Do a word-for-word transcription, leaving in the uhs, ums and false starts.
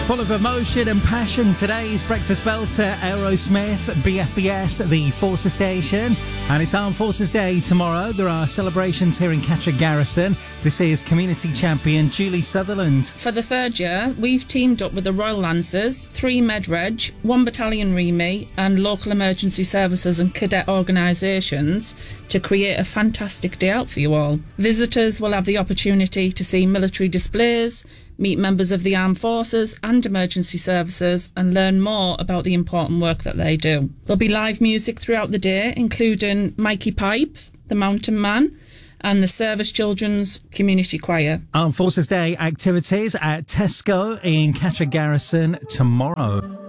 Full of emotion and passion, today's Breakfast Belter, Aerosmith, B F B S, the Forces Station. And it's Armed Forces Day tomorrow. There are celebrations here in Catterick Garrison. This is community champion Julie Sutherland. For the third year, we've teamed up with the Royal Lancers, three MedReg, one Battalion REME and local emergency services and cadet organisations to create a fantastic day out for you all. Visitors will have the opportunity to see military displays, meet members of the armed forces and emergency services and learn more about the important work that they do. There'll be live music throughout the day, including Mikey Pipe, the Mountain Man, and the Service Children's Community Choir. Armed Forces Day activities at Tesco in Catterick Garrison tomorrow.